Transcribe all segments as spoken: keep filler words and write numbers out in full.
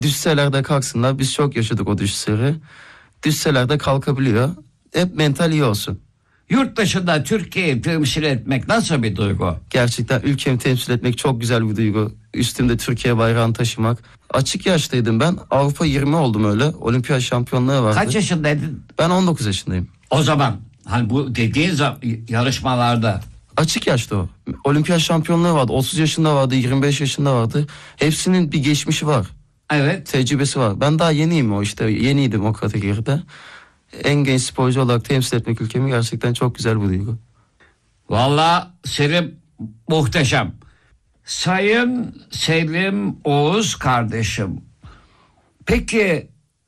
Düşseler de kalksınlar. Biz çok yaşadık o düşseleri. Düşseler de kalkabiliyor. Hep mental iyi olsun. Yurt dışında Türkiye'yi temsil etmek nasıl bir duygu? Gerçekten ülkemi temsil etmek çok güzel bir duygu. Üstümde Türkiye bayrağını taşımak. Açık yaştaydım ben. Avrupa yirmi oldum öyle. Olimpiyat şampiyonluğu vardı. Kaç yaşındaydın? Ben on dokuz yaşındayım. O zaman hani bu dediğin yarışmalarda. Açık yaşta o. Olimpiyat şampiyonluğu vardı. otuz yaşında vardı, yirmi beş yaşında vardı. Hepsinin bir geçmişi var. Evet. Tecrübesi var. Ben daha yeniyim o işte. Yeniydim o kategoride. En genç sporcu olarak temsil etmek ülkemi gerçekten çok güzel bir duygu. Vallahi Selim muhteşem. Sayın Selim Oğuz kardeşim. Peki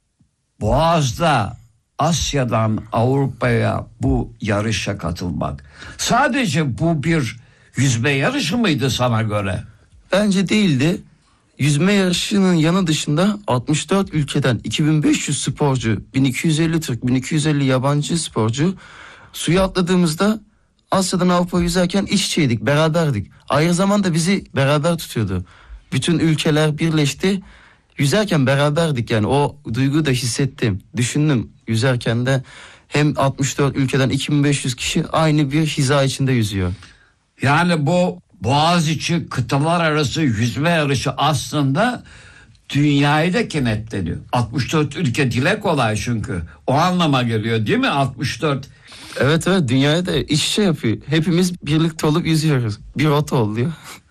Boğaz'da Asya'dan Avrupa'ya bu yarışa katılmak sadece bu bir yüzme yarışı mıydı sana göre? Bence değildi. Yüzme yarışının yanı dışında altmış dört ülkeden iki bin beş yüz sporcu, bin iki yüz elli Türk, bin iki yüz elli yabancı sporcu suya atladığımızda Asya'dan Avrupa yüzerken iç içeydik, beraberdik. Aynı zamanda bizi beraber tutuyordu. Bütün ülkeler birleşti. Yüzerken beraberdik yani o duyguyu da hissettim. Düşündüm yüzerken de hem altmış dört ülkeden iki bin beş yüz kişi aynı bir hiza içinde yüzüyor. Yani bu Boğaziçi kıtalar arası yüzme yarışı aslında dünyayı da kenetleniyor. altmış dört ülke dile kolay çünkü. O anlama geliyor değil mi altmış dört? Evet evet dünyaya da iç içe yapıyor. Hepimiz birlikte olup yüzüyoruz. Bir rota oluyor.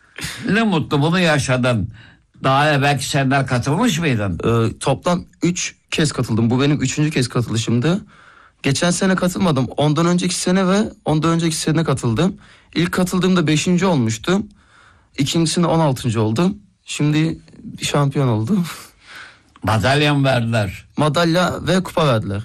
Ne mutlu bunu yaşadın. Daha evvelki seneler katılmış mıydın? Ee, toplam üç kez katıldım. Bu benim üçüncü kez katılışımdı. Geçen sene katılmadım. Ondan önceki sene ve ondan önceki sene katıldım. İlk katıldığımda beşinci olmuştum. İkincisinde on altıncı oldum. Şimdi şampiyon oldum. Madalya mı verdiler? Madalya ve kupa verdiler.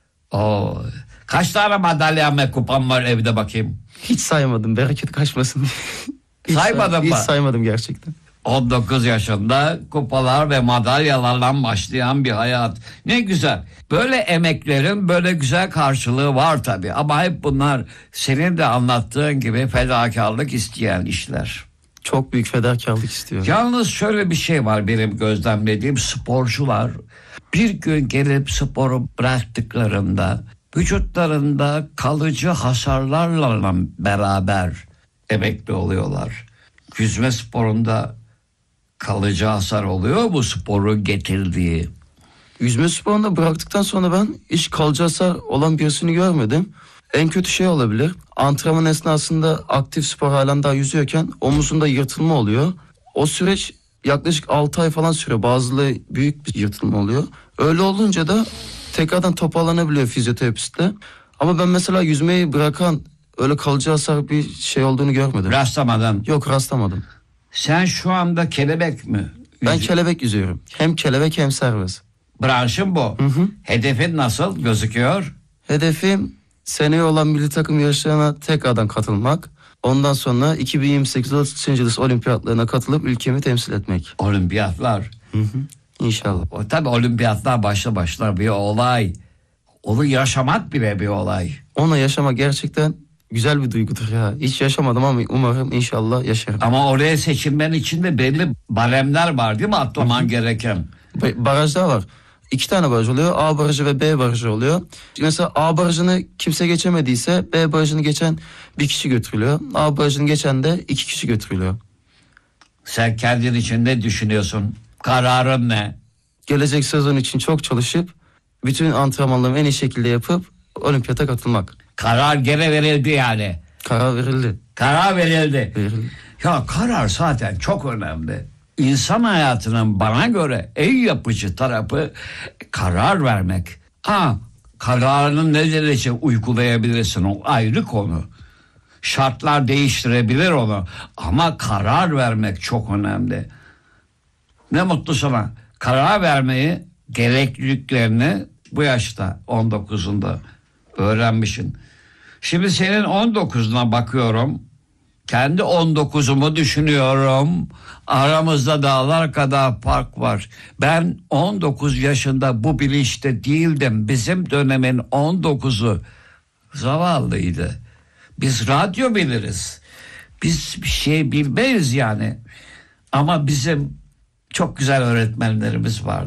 Oo. Kaç tane madalya ve kupam var evde bakayım? Hiç saymadım bereket kaçmasın diye. Hiç Saymadın say- mı? Hiç saymadım gerçekten. on dokuz yaşında kupalar ve madalyalarla başlayan bir hayat. Ne güzel. Böyle emeklerin böyle güzel karşılığı var tabii. Ama hep bunlar senin de anlattığın gibi fedakarlık isteyen işler. Çok büyük fedakarlık istiyor. Yalnız şöyle bir şey var benim gözlemlediğim, sporcular bir gün gelip sporu bıraktıklarında vücutlarında kalıcı hasarlarla beraber emekli oluyorlar. Yüzme sporunda kalıcı hasar oluyor bu sporun getirdiği. Yüzme sporunu bıraktıktan sonra ben hiç kalıcı hasar olan birisini görmedim. En kötü şey olabilir. Antrenman esnasında aktif spor halen daha yüzüyorken omuzunda yırtılma oluyor. O süreç yaklaşık altı ay falan sürüyor. Bazıları büyük bir yırtılma oluyor. Öyle olunca da tekrardan toparlanabiliyor fizyoterapistle. Ama ben mesela yüzmeyi bırakan öyle kalıcı hasar bir şey olduğunu görmedim. Rastlamadan. Yok rastlamadım. Sen şu anda kelebek mi? Ben Yüz- kelebek yüzüyorum. Hem kelebek hem serbest. Branşın bu. Hı hı. Hedefin nasıl gözüküyor? Hedefim seneye olan milli takım yarışlarına tekrardan katılmak. Ondan sonra iki bin yirmi sekiz Los Angeles olimpiyatlarına katılıp ülkemi temsil etmek. Olimpiyatlar. Hı hı. İnşallah. O, tabii olimpiyatlar başlı başına bir olay. Onu yaşamak bile bir olay. Onu yaşamak gerçekten güzel bir duygudur ya. Hiç yaşamadım ama umarım inşallah yaşarım. Ama oraya seçilmen için de belli baremler var değil mi atlaman gereken? Ba- Barajlar var. İki tane baraj oluyor. A barajı ve B barajı oluyor. Mesela A barajını kimse geçemediyse B barajını geçen bir kişi götürülüyor. A barajını geçen de iki kişi götürülüyor. Sen kendin için ne düşünüyorsun? Kararın ne? Gelecek sezon için çok çalışıp bütün antrenmanlarımı en iyi şekilde yapıp olimpiyata katılmak. Karar gene verildi yani. Karar verildi. Karar verildi. Verildi. Ya karar zaten çok önemli. İnsan hayatının bana göre en yapıcı tarafı karar vermek. Ha, kararını ne derece uygulayabilirsin o ayrı konu. Şartlar değiştirebilir onu ama karar vermek çok önemli. Ne mutlu sana. Karar vermeyi, gerekliliklerini bu yaşta on dokuzunda öğrenmişsin. Şimdi senin on dokuzuna bakıyorum. Kendi on dokuzumu düşünüyorum. Aramızda dağlar kadar fark var. Ben on dokuz yaşında bu bilinçte değildim. Bizim dönemin on dokuzu zavallıydı. Biz radyo biliriz. Biz bir şey bilmeyiz yani. Ama bizim çok güzel öğretmenlerimiz vardı.